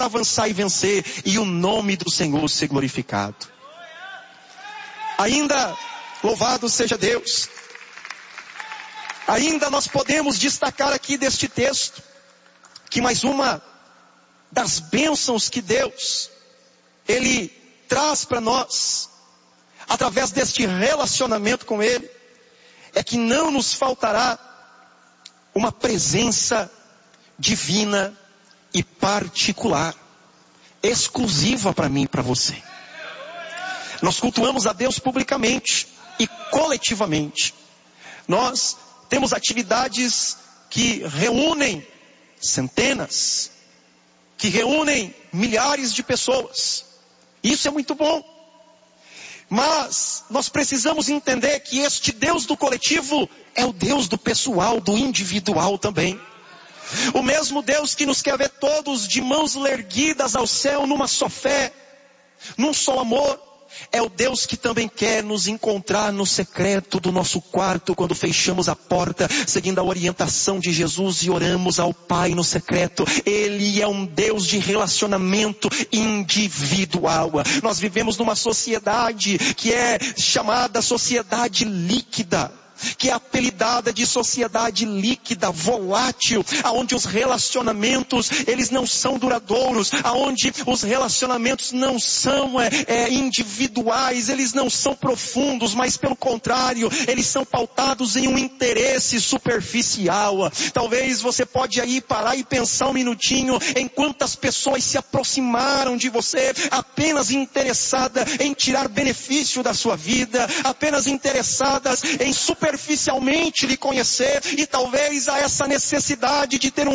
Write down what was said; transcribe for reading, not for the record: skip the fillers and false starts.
avançar e vencer, e o nome do Senhor ser glorificado. Ainda, louvado seja Deus, ainda nós podemos destacar aqui deste texto, que mais uma das bênçãos que Deus, Ele traz para nós, através deste relacionamento com Ele, é que não nos faltará uma presença divina e particular, exclusiva para mim e para você. Nós cultuamos a Deus publicamente e coletivamente. Nós temos atividades que reúnem centenas, que reúnem milhares de pessoas. Isso é muito bom. Mas nós precisamos entender que este Deus do coletivo é o Deus do pessoal, do individual também. O mesmo Deus que nos quer ver todos de mãos erguidas ao céu numa só fé, num só amor, é o Deus que também quer nos encontrar no secreto do nosso quarto, quando fechamos a porta, seguindo a orientação de Jesus e oramos ao Pai no secreto. Ele é um Deus de relacionamento individual. Nós vivemos numa sociedade que é chamada sociedade líquida, que é apelidada de sociedade líquida, volátil, aonde os relacionamentos, eles não são duradouros, aonde os relacionamentos não são individuais, eles não são profundos, mas pelo contrário, eles são pautados em um interesse superficial. Talvez você pode aí parar e pensar um minutinho em quantas pessoas se aproximaram de você apenas interessadas em tirar benefício da sua vida, apenas interessadas em superficialmente lhe conhecer, e talvez a essa necessidade de ter um